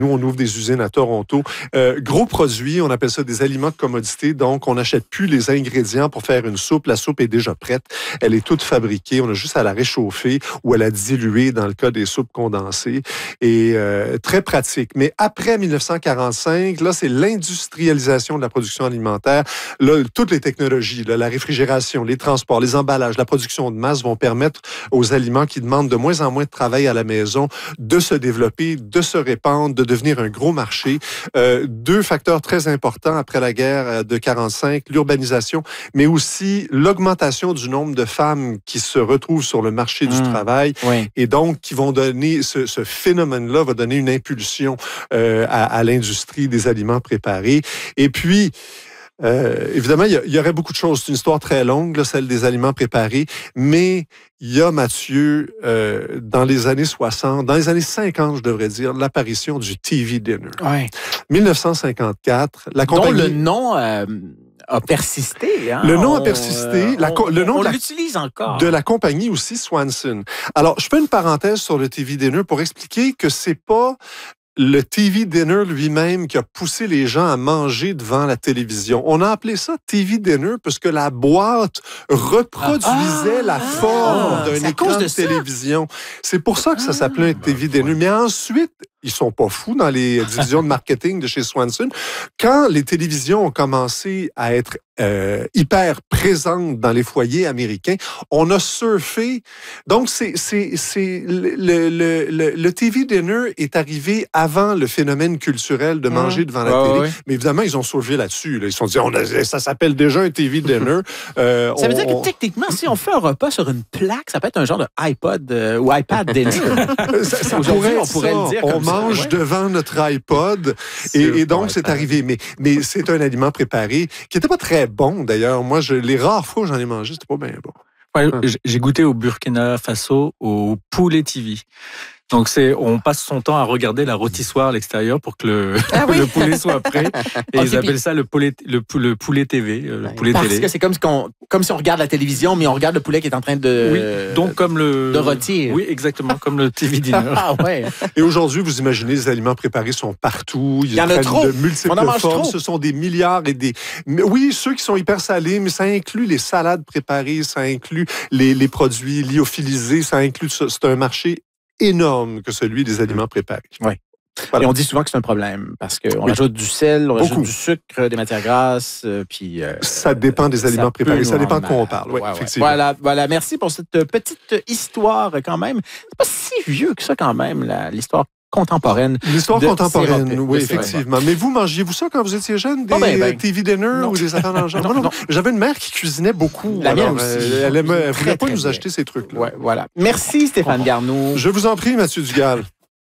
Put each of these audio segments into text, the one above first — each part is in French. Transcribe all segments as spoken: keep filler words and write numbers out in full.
Nous, on ouvre des usines à Toronto. Euh, gros produit, on appelle ça des aliments de commodité. Donc, on n'achète plus les ingrédients pour faire une soupe. La soupe est déjà prête. Elle est toute fabriquée. On a juste à la réchauffer ou à la diluer dans le cas des soupes condensées. Et euh, très pratique. Mais après mille neuf cent quarante-cinq, là, c'est l'industrialisation de la production alimentaire. Là, toutes les technologies, là, la réfrigération, les transports, les emballages, la production de masse vont permettre aux aliments qui demandent de moins en moins de travail à la maison de se développer, de se répandre, de devenir un gros marché. Euh, deux facteurs très importants après la guerre de quarante-cinq, l'urbanisation, mais aussi l'augmentation du nombre de femmes qui se retrouvent sur le marché du mmh, travail oui. et donc qui vont donner, ce, ce phénomène-là va donner une impulsion euh, à, à l'industrie des aliments préparés. Et puis, Euh, évidemment, il y, y aurait beaucoup de choses. C'est une histoire très longue, là, celle des aliments préparés, mais il y a, Mathieu, euh, dans les années soixante, dans les années cinquante, je devrais dire, l'apparition du T V Dinner. Ouais. mille neuf cent cinquante-quatre, la compagnie... Dont le nom euh, a persisté. Hein? Le nom on, a persisté. Euh, la, on, le nom on de la, l'utilise encore. De la compagnie aussi, Swanson. Alors, je fais une parenthèse sur le T V Dinner pour expliquer que c'est pas le T V Dinner lui-même qui a poussé les gens à manger devant la télévision. On a appelé ça T V Dinner parce que la boîte reproduisait ah, la forme ah, d'un écran de, de télévision. C'est pour ça que ça s'appelait un T V Dinner. Mais ensuite, ils sont pas fous dans les divisions de marketing de chez Swanson. Quand les télévisions ont commencé à être euh, hyper présentes dans les foyers américains, on a surfé. Donc, c'est, c'est, c'est le, le, le, le T V Dinner est arrivé avant le phénomène culturel de manger mmh. devant la oh, télé. oui. Mais évidemment, ils ont surfé là-dessus. Là. Ils se sont dit, on a, ça s'appelle déjà un T V Dinner. Euh, ça on, veut dire que on... techniquement, si on fait un repas sur une plaque, ça peut être un genre de iPod euh, ou iPad Dinner. ça, ça pourrait, on pourrait ça. le dire on comme mange ça, ouais. devant notre iPod. Et, et donc, c'est arrivé. Mais, mais c'est un aliment préparé qui n'était pas très bon, d'ailleurs. Moi, je, les rares fois où j'en ai mangé, c'était pas bien bon. Ouais, hum. J'ai goûté au Burkina Faso au poulet T V. Donc, c'est, on passe son temps à regarder la rôtissoire à l'extérieur pour que le, ah oui. le poulet soit prêt. Et okay, ils appellent ça le poulet, le, le poulet T V, le ouais, poulet parce télé. Parce que c'est comme si, on, comme si on regarde la télévision, mais on regarde le poulet qui est en train de... Oui, donc comme le... De rôtir. Oui, exactement, comme le T V Dinner. Ah ouais. Et aujourd'hui, vous imaginez, les aliments préparés sont partout. Il y en a trop. De multiples on en mange formes. Trop. Ce sont des milliards et des... Oui, ceux qui sont hyper salés, mais ça inclut les salades préparées, ça inclut les, les produits lyophilisés, ça inclut... C'est un marché énorme que celui des aliments préparés. Oui. Voilà. Et on dit souvent que c'est un problème parce qu'on oui. ajoute du sel, on Beaucoup. ajoute du sucre, des matières grasses, euh, puis... Euh, ça dépend des aliments préparés, ça dépend de quoi on parle. Ouais, ouais, effectivement. Ouais. Voilà, voilà, merci pour cette petite histoire quand même. C'est pas si vieux que ça quand même, la, l'histoire contemporaine. L'histoire contemporaine, sirop, oui, effectivement. Mais vous, mangiez-vous ça quand vous étiez jeune, des oh ben, ben, T V Dinner non. ou des affaires dans le genre? Non, non, non. J'avais une mère qui cuisinait beaucoup. La mienne aussi. Euh, elle aimait, elle voulait pas nous acheter ces trucs-là. Ouais, voilà. Merci Stéphane Garneau. Je vous en prie, Mathieu Dugal.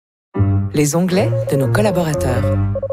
Les onglets de nos collaborateurs.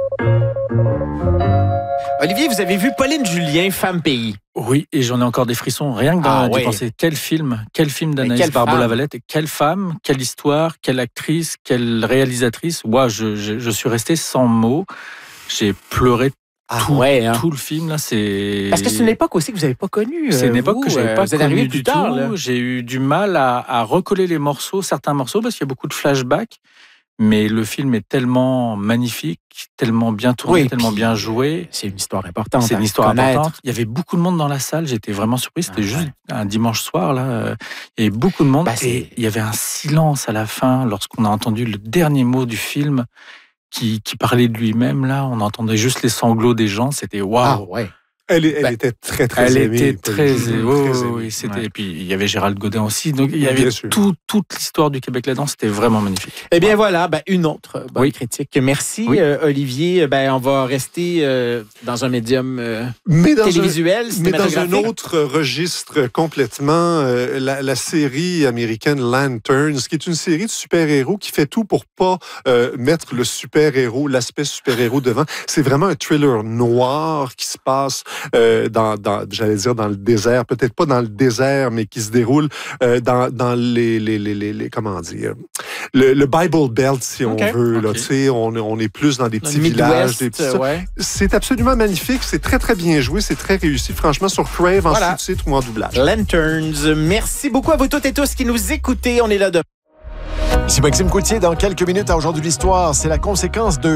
Olivier, vous avez vu Pauline Julien, Femme Pays. Oui, et j'en ai encore des frissons, rien que d'y ah, ouais. penser. Quel film, quel film d'Anaïs Barbeau-Lavalette, quelle femme, quelle histoire, quelle actrice, quelle réalisatrice. Moi, je, je, je suis resté sans mots. J'ai pleuré ah, tout, ouais, hein. tout le film. Là, c'est... Parce que c'est une époque aussi que vous n'avez pas connue. C'est une époque vous, que je n'avais pas vous connue du du tard, tout. Là. J'ai eu du mal à, à recoller les morceaux, certains morceaux, parce qu'il y a beaucoup de flashbacks. Mais le film est tellement magnifique, tellement bien tourné, oui, tellement bien joué. C'est une histoire importante. C'est une histoire importante. Il y avait beaucoup de monde dans la salle. J'étais vraiment surpris. C'était ah, juste ouais. un dimanche soir. Là. Il y avait beaucoup de monde. Bah, et il y avait un silence à la fin lorsqu'on a entendu le dernier mot du film qui, qui parlait de lui-même. Là, on entendait juste les sanglots des gens. C'était waouh. Ah, ouais. Elle, elle ben, était très, très elle aimée. Elle était très, très, oh, très aimée. Oui, c'était, ouais. Et puis, il y avait Gérald Godin aussi. Donc, il y avait tout, toute l'histoire du Québec là-dedans. C'était vraiment magnifique. Eh bien, voilà, ben, une autre bonne oui. critique. Merci, oui. euh, Olivier. Ben, on va rester euh, dans un médium euh, mais dans télévisuel, un, mais dans un autre registre complètement. Euh, la, la série américaine Lanterns, qui est une série de super-héros qui fait tout pour pas euh, mettre le super-héros, l'aspect super-héros devant. C'est vraiment un thriller noir qui se passe Euh, dans, dans, j'allais dire dans le désert, peut-être pas dans le désert, mais qui se déroule euh, dans, dans les, les, les, les, les, comment dire, le, le Bible Belt, si on okay, veut. Okay. Là, tu sais, on, on est plus dans des petits le villages. Des petits, ouais. C'est absolument magnifique, c'est très, très bien joué, c'est très réussi. Franchement, sur Crave, en voilà. sous-titre ou en doublage. Lanterns, merci beaucoup à vous toutes et tous qui nous écoutez. On est là demain. Ici Maxime Coutier, dans quelques minutes à Aujourd'hui l'Histoire, c'est la conséquence de